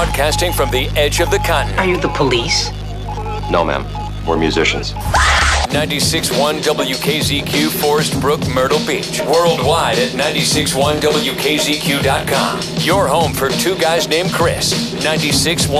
Broadcasting from the edge of the continent. Are you the police? No, ma'am. We're musicians. 96.1 WKZQ, Forest Brook, Myrtle Beach. Worldwide at 96.1WKZQ.com. Your home for two guys named Chris. 96.1